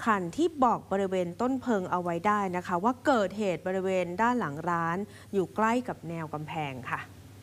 คัญที่บอกบริเวณต้นเพลิงเอาไว้ได้นะคะว่าเกิดเหตุบริเวณด้านหลังร้านอยู่ใกล้กับแนวกำแพงค่ะ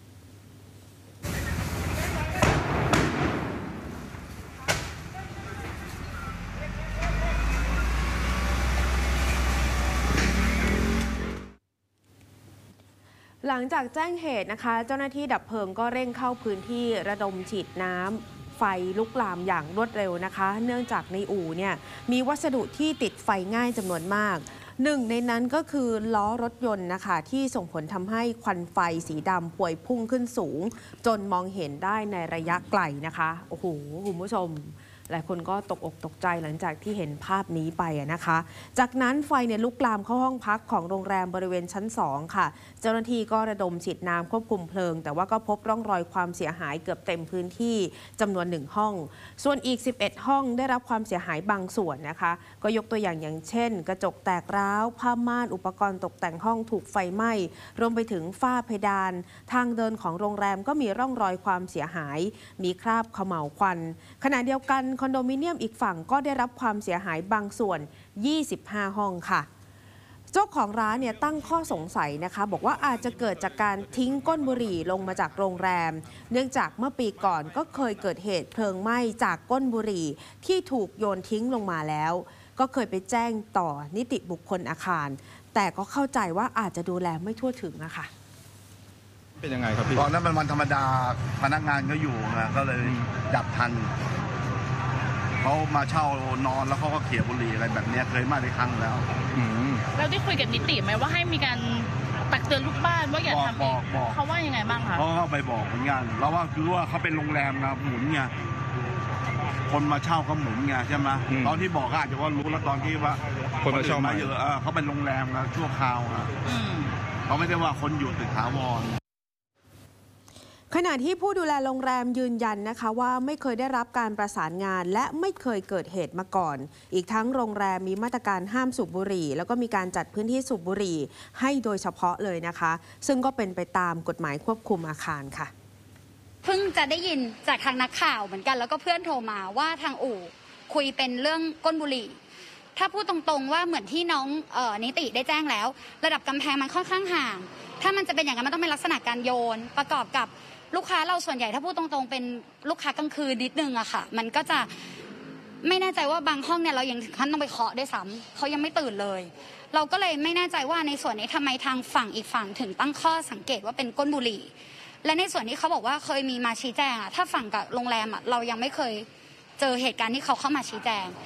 หลังจากแจ้งเหตุนะคะเจ้าหน้าที่ดับเพลิงก็เร่งเข้าพื้นที่ระดมฉีดน้ำไฟลุกลามอย่างรวดเร็วนะคะเนื่องจากในอู่เนี่ยมีวัสดุที่ติดไฟง่ายจำนวนมากหนึ่งในนั้นก็คือล้อรถยนต์นะคะที่ส่งผลทำให้ควันไฟสีดำพวยพุ่งขึ้นสูงจนมองเห็นได้ในระยะไกลนะคะโอ้โหคุณผู้ชมหลายคนก็ตกอกตกใจหลังจากที่เห็นภาพนี้ไปนะคะจากนั้นไฟเนี่ยลุกลามเข้าห้องพักของโรงแรมบริเวณชั้น2ค่ะเจ้าหน้าที่ก็ระดมฉีดน้ำควบคุมเพลิงแต่ว่าก็พบร่องรอยความเสียหายเกือบเต็มพื้นที่จำนวน1ห้องส่วนอีก11ห้องได้รับความเสียหายบางส่วนนะคะก็ยกตัวอย่างเช่นกระจกแตกร้าวผ้าม่านอุปกรณ์ตกแต่งห้องถูกไฟไหม้รวมไปถึงฝ้าเพดานทางเดินของโรงแรมก็มีร่องรอยความเสียหายมีคราบเขม่าวควันขณะเดียวกันคอนโดมิเนียมอีกฝั่งก็ได้รับความเสียหายบางส่วน25ห้องค่ะเจ้าของร้านเนี่ยตั้งข้อสงสัยนะคะบอกว่าอาจจะเกิดจากการทิ้งก้นบุหรี่ลงมาจากโรงแรมเนื่องจากเมื่อปีก่อนก็เคยเกิดเหตุเพลิงไหม้จากก้นบุหรี่ที่ถูกโยนทิ้งลงมาแล้วก็เคยไปแจ้งต่อนิติบุคคลอาคารแต่ก็เข้าใจว่าอาจจะดูแลไม่ทั่วถึงนะคะเป็นยังไงครับพี่ตอนนั้นมันวันธรรมดาพนักงานก็อยู่นะก็เลยดับทันเขามาเช่านอนแล้วเขาก็เขี่ยบุหรี่อะไรแบบนี้เคยมาได้ครั้งแล้วเราได้คุยกับนิติไหมว่าให้มีการตักเตือนลูกบ้านว่าอย่าทำอีกเขาว่ายังไงบ้างคะเขาก็ไปบอกเหมือนกันแล้วว่าคือว่าเขาเป็นโรงแรมนะหมุนไงคนมาเช่าก็หมุนไงใช่ไหมตอนที่บอกก็อาจจะว่ารู้แล้วตอนที่ว่าคนมาเช่ามาเยอะเขาเป็นโรงแรมนะชั่วคราวเขาไม่ได้ว่าคนอยู่ตึกถาวรขณะที่ผู้ดูแลโรงแรมยืนยันนะคะว่าไม่เคยได้รับการประสานงานและไม่เคยเกิดเหตุมาก่อนอีกทั้งโรงแรมมีมาตรการห้ามสูบบุหรี่แล้วก็มีการจัดพื้นที่สูบบุหรี่ให้โดยเฉพาะเลยนะคะซึ่งก็เป็นไปตามกฎหมายควบคุมอาคารค่ะเพิ่งจะได้ยินจากทางนักข่าวเหมือนกันแล้วก็เพื่อนโทรมาว่าทางอู่คุยเป็นเรื่องก้นบุหรี่ถ้าพูดตรงๆว่าเหมือนที่น้องนิติได้แจ้งแล้วระดับกำแพงมันค่อนข้างห่างถ้ามันจะเป็นอย่างนั้นมันต้องเป็นลักษณะการโยนประกอบกับลูกค้าเราส่วนใหญ่ถ้าพูดตรงๆเป็นลูกค้ากลางคืนนิดนึงอะค่ะมันก็จะไม่แน่ใจว่าบางห้องเนี่ยเรายังถึงขั้นต้องไปเคาะด้วยซ้ำเขายังไม่ตื่นเลยเราก็เลยไม่แน่ใจว่าในส่วนนี้ทำไมทางฝั่งอีกฝั่งถึงตั้งข้อสังเกตว่าเป็นก้นบุหรี่และในส่วนนี้เขาบอกว่าเคยมีมาชี้แจงอะถ้าฝั่งกับโรงแรมอะเรายังไม่เคยเจอเหตุการณ์ที่เขาเข้ามาชี้แจง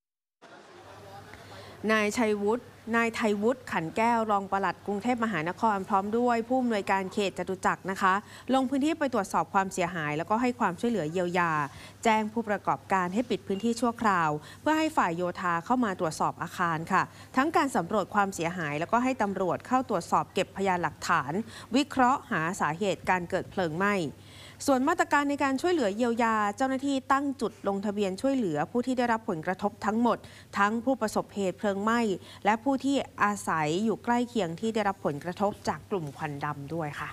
นายไทยวุฒิขันแก้วรองปลัดกรุงเทพมหานครพร้อมด้วยผู้อำนวยการเขตจตุจักรนะคะลงพื้นที่ไปตรวจสอบความเสียหายแล้วก็ให้ความช่วยเหลือเยียวยาแจ้งผู้ประกอบการให้ปิดพื้นที่ชั่วคราวเพื่อให้ฝ่ายโยธาเข้ามาตรวจสอบอาคารค่ะทั้งการสำรวจความเสียหายแล้วก็ให้ตำรวจเข้าตรวจสอบเก็บพยานหลักฐานวิเคราะห์หาสาเหตุการเกิดเพลิงไหม้ส่วนมาตรการในการช่วยเหลือเยียวยาเจ้าหน้าที่ตั้งจุดลงทะเบียนช่วยเหลือผู้ที่ได้รับผลกระทบทั้งหมดทั้งผู้ประสบเหตุเพลิงไหม้และผู้ที่อาศัยอยู่ใกล้เคียงที่ได้รับผลกระทบจากกลุ่มควันดำด้วยค่ะ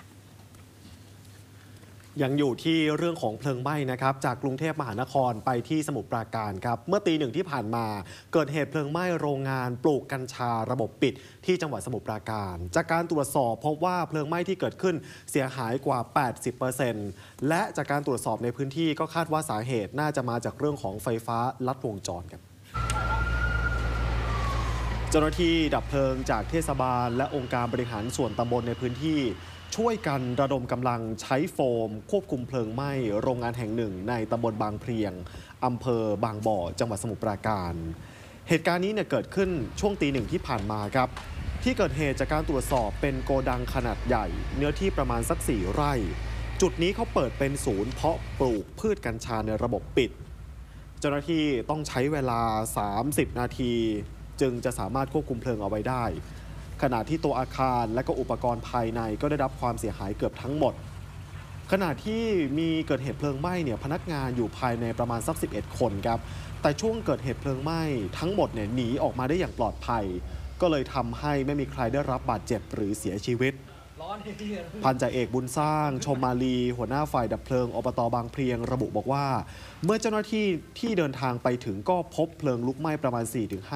ยังอยู่ที่เรื่องของเพลิงไหม้นะครับจากกรุงเทพมหานครไปที่สมุทรปราการครับเมื่อตี 1ที่ผ่านมาเกิดเหตุเพลิงไหม้โรงงานปลูกกัญชาระบบปิดที่จังหวัดสมุทรปราการจากการตรวจสอบพบว่าเพลิงไหม้ที่เกิดขึ้นเสียหายกว่า 80% และจากการตรวจสอบในพื้นที่ก็คาดว่าสาเหตุน่าจะมาจากเรื่องของไฟฟ้าลัดวงจรครับเจ้าหน้าที่ดับเพลิงจากเทศบาลและองค์การบริหารส่วนตำบลในพื้นที่ช่วยกันระดมกำลังใช้โฟมควบคุมเพลิงไหม้โรงงานแห่งหนึ่งในตำบลบางเพลียงอำเภอบางบ่อจังหวัดสมุทรปราการเหตุการณ์นี้เกิดขึ้นช่วงตี 1ที่ผ่านมาครับที่เกิดเหตุจากการตรวจสอบเป็นโกดังขนาดใหญ่เนื้อที่ประมาณสัก4 ไร่จุดนี้เขาเปิดเป็นศูนย์เพาะปลูกพืชกัญชาในระบบปิดเจ้าหน้าที่ต้องใช้เวลา30 นาทีจึงจะสามารถควบคุมเพลิงเอาไว้ได้ขณะที่ตัวอาคารและก็อุปกรณ์ภายในก็ได้รับความเสียหายเกือบทั้งหมดขณะที่มีเกิดเหตุเพลิงไหม้พนักงานอยู่ภายในประมาณสัก11 คนครับแต่ช่วงเกิดเหตุเพลิงไหม้ทั้งหมดหนีออกมาได้อย่างปลอดภัยก็เลยทำให้ไม่มีใครได้รับบาดเจ็บหรือเสียชีวิตพันจ่าเอกบุญสร้างชมมาลีหัวหน้าฝ่ายดับเพลิงอบต.บางเพลียงระบุบอกว่าเมื่อเจ้าหน้าที่ที่เดินทางไปถึงก็พบเพลิงลุกไหม้ประมาณ 4-5